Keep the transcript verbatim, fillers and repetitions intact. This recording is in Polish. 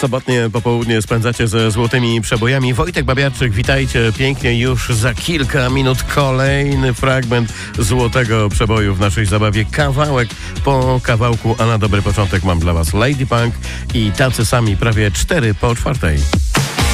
Sobotnie popołudnie spędzacie ze złotymi przebojami. Wojtek Babiarczyk, witajcie pięknie. Już za kilka minut kolejny fragment złotego przeboju w naszej zabawie. Kawałek po kawałku, a na dobry początek mam dla was Lady Punk i tacy sami prawie cztery po czwartej.